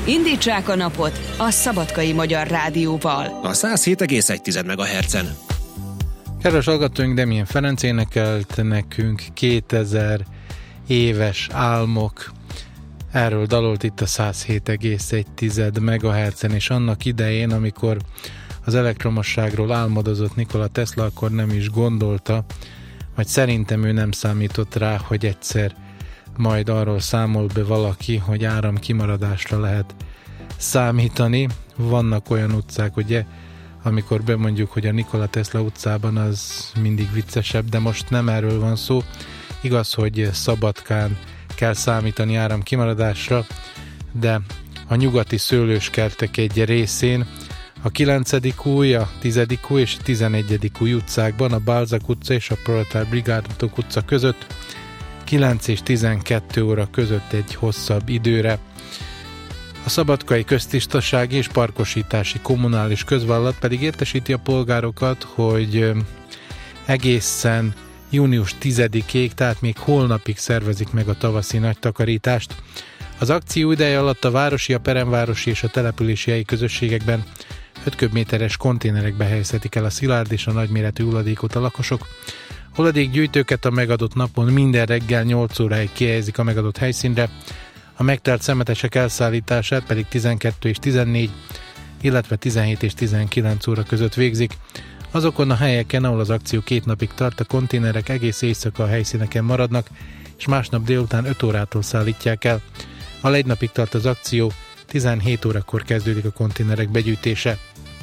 Indítsák a napot a Szabadkai Magyar Rádióval. A 107,1 MHz-en. Kedves hallgatóink, Demjén Ferenc énekelt nekünk 2000 éves álmok. Erről dalolt itt a 107,1 MHz-en, és annak idején, amikor az elektromosságról álmodozott Nikola Tesla, akkor nem is gondolta, vagy szerintem ő nem számított rá, hogy egyszer majd arról számol be valaki, hogy áramkimaradásra lehet számítani. Vannak olyan utcák, ugye, amikor bemondjuk, hogy a Nikola Tesla utcában, az mindig viccesebb, de most nem erről van szó. Igaz, hogy Szabadkán kell számítani áramkimaradásra, de a nyugati szőlőskertek egy részén, a 9. új, a 10. új és a 11. új utcákban, a Balzac utca és a Proletár Brigádok utca között 9 és 12 óra között egy hosszabb időre. A Szabadkai Köztisztasági és Parkosítási Kommunális Közvállalat pedig értesíti a polgárokat, hogy egészen június 10-ig, tehát még holnapig szervezik meg a tavaszi nagy takarítást. Az akció ideje alatt a városi, a peremvárosi és a települési helyi közösségekben 5 köbméteres konténerekbe helyezhetik el a szilárd és a nagyméretű hulladékot a lakosok. Hulladékgyűjtőket a megadott napon minden reggel 8 óráig kihelyezik a megadott helyszínre, a megtelt szemetesek elszállítását pedig 12 és 14, illetve 17 és 19 óra között végzik. Azokon a helyeken, ahol az akció 2 napig tart, a konténerek egész éjszaka a helyszíneken maradnak, és másnap délután 5 órától szállítják el. Ha 1 napig tart az akció, 17 órakor kezdődik a konténerek begyűjtése.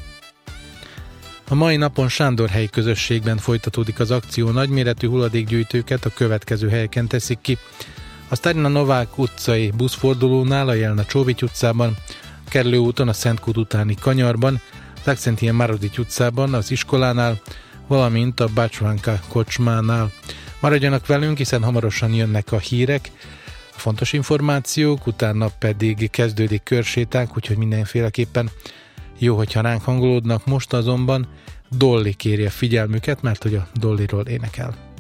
A mai napon Sándorhelyi közösségben folytatódik az akció, nagyméretű hulladékgyűjtőket a következő helyeken teszik ki. A Sztárina Novák utcai buszfordulónál, a Jelna Csóvics utcában, a Kerülőúton, a Szentkút utáni kanyarban, az Akszentien Marodzics utcában, az iskolánál, valamint a Bácsvánka kocsmánál. Maradjanak velünk, hiszen hamarosan jönnek a hírek, a fontos információk, utána pedig kezdődik körsétánk, úgyhogy mindenféleképpen jó, hogyha ránk hangolódnak. Most azonban Dolly kéri a figyelmüket, mert hogy a Dollyról énekel.